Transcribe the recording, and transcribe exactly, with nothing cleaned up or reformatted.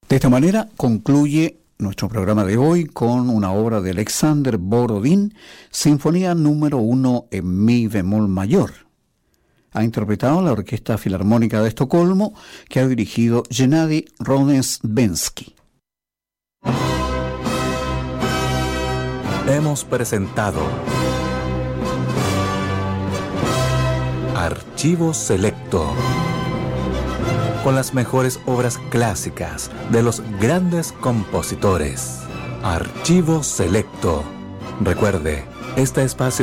De esta manera concluye nuestro programa de hoy con una obra de Alexander Borodín, Sinfonía número uno en mi bemol mayor. Ha interpretado la Orquesta Filarmónica de Estocolmo, que ha dirigido Gennady Rodensbensky. Hemos presentado Archivo Selecto, con las mejores obras clásicas de los grandes compositores. Archivo Selecto. Recuerde, este espacio